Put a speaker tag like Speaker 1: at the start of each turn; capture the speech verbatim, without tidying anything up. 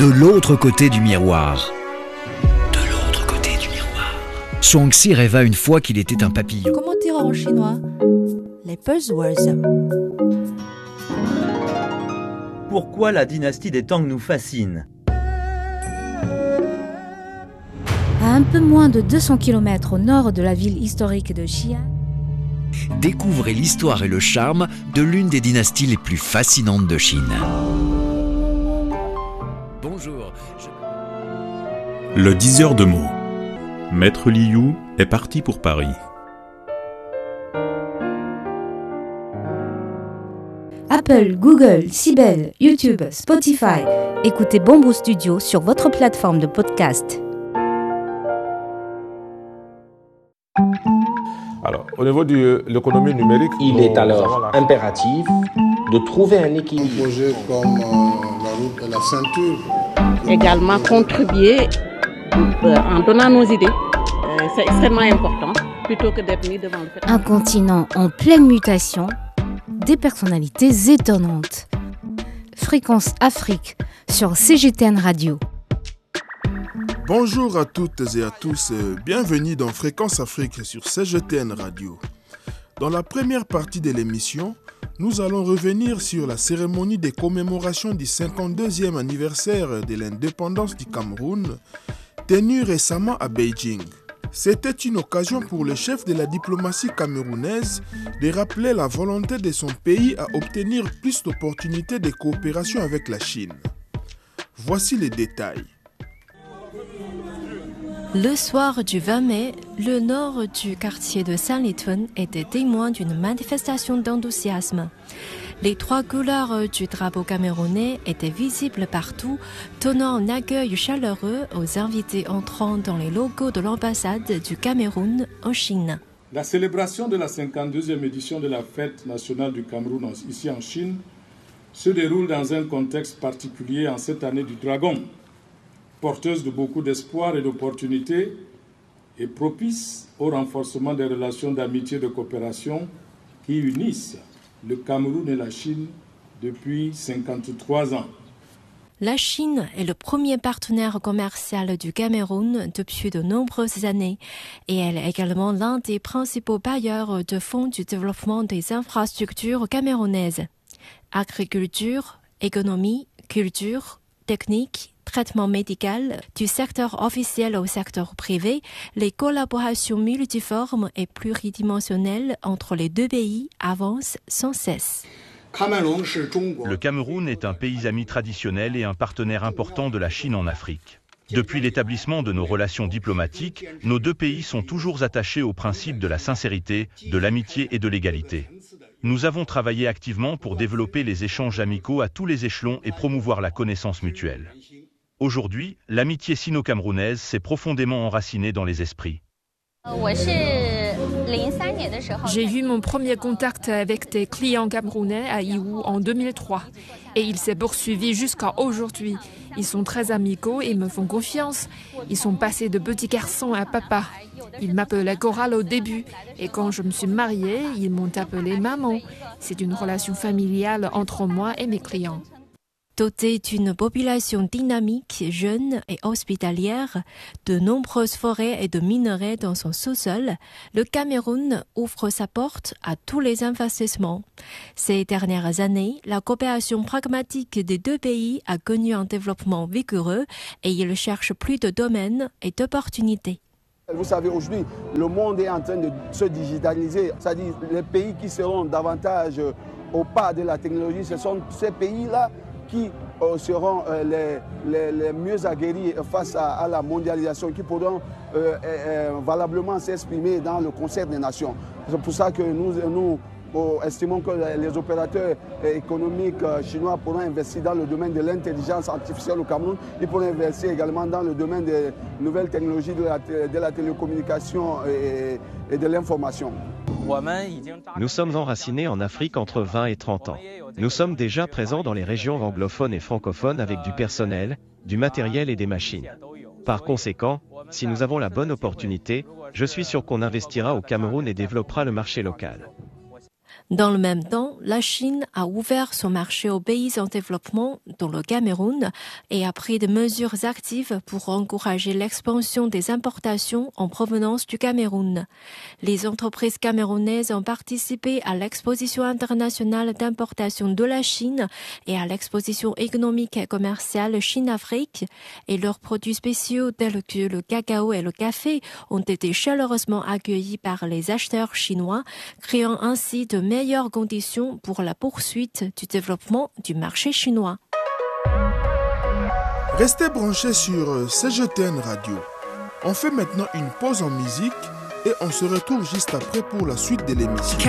Speaker 1: de l'autre côté du miroir. De l'autre côté du miroir. Zhuangzi rêva une fois qu'il était un papillon.
Speaker 2: Comment dire en chinois? Les buzzwords.
Speaker 3: Pourquoi la dynastie des Tang nous fascine?
Speaker 2: À un peu moins de deux cents kilomètres au nord de la ville historique de Xi'an,
Speaker 1: Découvrez l'histoire et le charme de l'une des dynasties les plus fascinantes de Chine. Bonjour. Je...
Speaker 4: Le diseur de mots. Maître Liu est parti pour Paris.
Speaker 2: Apple, Google, Sibel, YouTube, Spotify. Écoutez Bamboo Studio sur votre plateforme de podcast.
Speaker 5: Alors, au niveau de l'économie numérique,
Speaker 6: il est alors impératif de trouver un équilibre.
Speaker 7: Projet comme euh, la route de la ceinture.
Speaker 8: Également contribuer euh, en donnant nos idées. Euh, c'est extrêmement important, plutôt que d'être mis devant le fait.
Speaker 2: Un continent en pleine mutation, des personnalités étonnantes. Fréquence Afrique sur C G T N Radio.
Speaker 9: Bonjour à toutes et à tous, bienvenue dans Fréquence Afrique sur C G T N Radio. Dans la première partie de l'émission, nous allons revenir sur la cérémonie des commémorations du cinquante-deuxième anniversaire de l'indépendance du Cameroun, tenue récemment à Beijing. C'était une occasion pour le chef de la diplomatie camerounaise de rappeler la volonté de son pays à obtenir plus d'opportunités de coopération avec la Chine. Voici les détails.
Speaker 10: Le soir du vingt mai, le nord du quartier de Saint-Litun était témoin d'une manifestation d'enthousiasme. Les trois couleurs du drapeau camerounais étaient visibles partout, donnant un accueil chaleureux aux invités entrant dans les locaux de l'ambassade du Cameroun en Chine.
Speaker 11: La célébration de la cinquante-deuxième édition de la fête nationale du Cameroun ici en Chine se déroule dans un contexte particulier en cette année du Dragon, porteuse de beaucoup d'espoir et d'opportunités et propice au renforcement des relations d'amitié et de coopération qui unissent le Cameroun et la Chine depuis cinquante-trois ans.
Speaker 10: La Chine est le premier partenaire commercial du Cameroun depuis de nombreuses années et elle est également l'un des principaux bailleurs de fonds du développement des infrastructures camerounaises. Agriculture, économie, culture, technique, traitement médical, du secteur officiel au secteur privé, les collaborations multiformes et pluridimensionnelles entre les deux pays avancent sans cesse.
Speaker 12: Le Cameroun est un pays ami traditionnel et un partenaire important de la Chine en Afrique. Depuis l'établissement de nos relations diplomatiques, nos deux pays sont toujours attachés aux principes de la sincérité, de l'amitié et de l'égalité. Nous avons travaillé activement pour développer les échanges amicaux à tous les échelons et promouvoir la connaissance mutuelle. Aujourd'hui, l'amitié sino-camerounaise s'est profondément enracinée dans les esprits.
Speaker 13: J'ai eu mon premier contact avec des clients camerounais à Yiwu en deux mille trois et il s'est poursuivi jusqu'à aujourd'hui. Ils sont très amicaux et me font confiance. Ils sont passés de petits garçons à papa. Ils m'appelaient Coral au début et quand je me suis mariée, ils m'ont appelée maman. C'est une relation familiale entre moi et mes clients.
Speaker 10: Doté d'une population dynamique, jeune et hospitalière, de nombreuses forêts et de minerais dans son sous-sol, le Cameroun ouvre sa porte à tous les investissements. Ces dernières années, la coopération pragmatique des deux pays a connu un développement vigoureux et il cherche plus de domaines et d'opportunités.
Speaker 14: Vous savez, aujourd'hui, le monde est en train de se digitaliser. C'est-à-dire les pays qui seront davantage au pas de la technologie, ce sont ces pays-là qui euh, seront euh, les, les, les mieux aguerris face à, à la mondialisation, qui pourront euh, euh, valablement s'exprimer dans le concert des nations. C'est pour ça que nous, nous euh, estimons que les opérateurs économiques chinois pourront investir dans le domaine de l'intelligence artificielle au Cameroun. Ils pourront investir également dans le domaine des nouvelles technologies de la, de la télécommunication et, et de l'information.
Speaker 15: Nous sommes enracinés en Afrique entre vingt et trente ans. Nous sommes déjà présents dans les régions anglophones et francophones avec du personnel, du matériel et des machines. Par conséquent, si nous avons la bonne opportunité, je suis sûr qu'on investira au Cameroun et développera le marché local.
Speaker 10: Dans le même temps, la Chine a ouvert son marché aux pays en développement, dont le Cameroun, et a pris des mesures actives pour encourager l'expansion des importations en provenance du Cameroun. Les entreprises camerounaises ont participé à l'exposition internationale d'importation de la Chine et à l'exposition économique et commerciale Chine-Afrique, et leurs produits spéciaux tels que le cacao et le café ont été chaleureusement accueillis par les acheteurs chinois, créant ainsi de meilleures meilleures conditions pour la poursuite du développement du marché chinois.
Speaker 9: Restez branchés sur C G T N Radio. On fait maintenant une pause en musique et on se retrouve juste après pour la suite de l'émission.